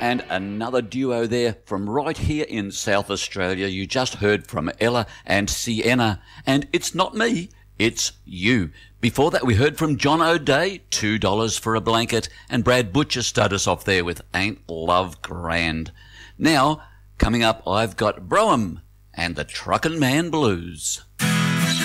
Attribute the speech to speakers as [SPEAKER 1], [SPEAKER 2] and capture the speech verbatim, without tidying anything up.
[SPEAKER 1] And another duo there from right here in South Australia. You just heard from Ella and Sienna. And it's not me, it's you. Before that, we heard from John O'Day, two dollars for a blanket. And Brad Butcher started us off there with Ain't Love Grand. Now, coming up, I've got Broham and the Truckin' Man Blues.